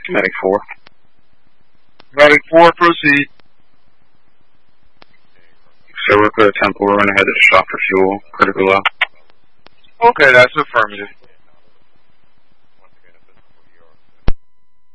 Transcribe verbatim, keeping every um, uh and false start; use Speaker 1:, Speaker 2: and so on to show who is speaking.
Speaker 1: Medic four.
Speaker 2: Medic four, proceed.
Speaker 1: So we're clear Temple, we're going to head to shop for fuel, critical low.
Speaker 2: Okay, that's affirmative.